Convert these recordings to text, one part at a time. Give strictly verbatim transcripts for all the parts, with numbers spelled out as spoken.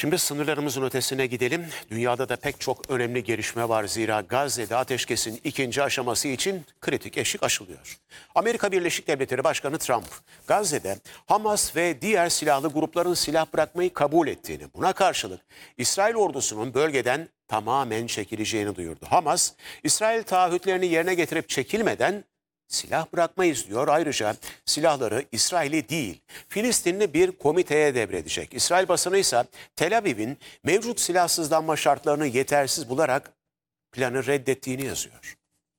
Şimdi sınırlarımızın ötesine gidelim. Dünyada da pek çok önemli gelişme var. Zira Gazze'de ateşkesin ikinci aşaması için kritik eşik aşılıyor. Amerika Birleşik Devletleri Başkanı Trump, Gazze'de Hamas ve diğer silahlı grupların silah bırakmayı kabul ettiğini, buna karşılık İsrail ordusunun bölgeden tamamen çekileceğini duyurdu. Hamas, İsrail taahhütlerini yerine getirip çekilmeden silah bırakmayız diyor. Ayrıca silahları İsrail'i değil, Filistinli bir komiteye devredecek. İsrail basını ise Tel Aviv'in mevcut silahsızlanma şartlarını yetersiz bularak planı reddettiğini yazıyor.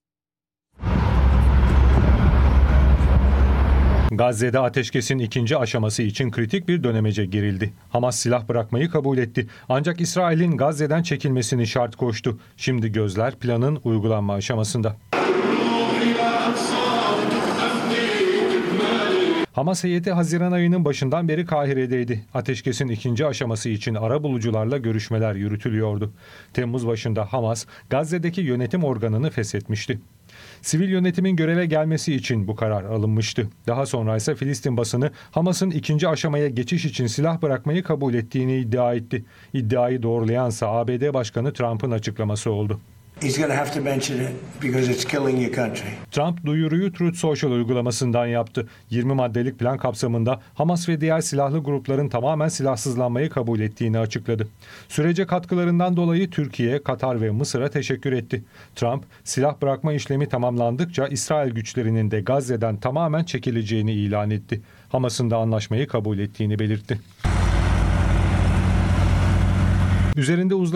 Gazze'de ateşkesin ikinci aşaması için kritik bir dönemece girildi. Hamas silah bırakmayı kabul etti. Ancak İsrail'in Gazze'den çekilmesini şart koştu. Şimdi gözler planın uygulanma aşamasında. Hamas heyeti Haziran ayının başından beri Kahire'deydi. Ateşkesin ikinci aşaması için arabulucularla görüşmeler yürütülüyordu. Temmuz başında Hamas, Gazze'deki yönetim organını feshetmişti. Sivil yönetimin göreve gelmesi için bu karar alınmıştı. Daha sonra ise Filistin basını Hamas'ın ikinci aşamaya geçiş için silah bırakmayı kabul ettiğini iddia etti. İddiayı doğrulayansa A B D Başkanı Trump'ın açıklaması oldu. He's going to have to mention it because it's killing your country. Trump duyuruyu Truth Social uygulamasından yaptı. yirmi maddelik plan kapsamında Hamas ve diğer silahlı grupların tamamen silahsızlanmayı kabul ettiğini açıkladı. Sürece katkılarından dolayı Türkiye, Katar ve Mısır'a teşekkür etti. Trump, silah bırakma işlemi tamamlandıkça İsrail güçlerinin de Gazze'den tamamen çekileceğini ilan etti. Hamas'ın da anlaşmayı kabul ettiğini belirtti. Üzerinde uzlaşılmıştı.